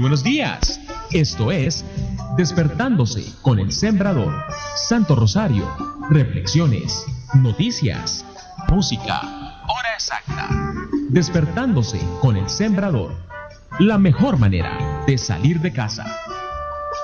buenos días. Esto es Despertándose con el Sembrador. Santo Rosario, reflexiones, noticias, música, hora exacta. Despertándose con el Sembrador. La mejor manera de salir de casa.